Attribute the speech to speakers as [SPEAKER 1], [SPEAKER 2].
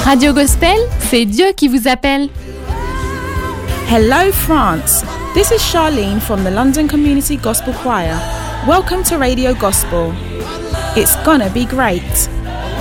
[SPEAKER 1] Radio Gospel, c'est Dieu qui vous appelle.
[SPEAKER 2] Hello France, this is Charlene from the London Community Gospel Choir. Welcome to Radio Gospel. It's gonna be great.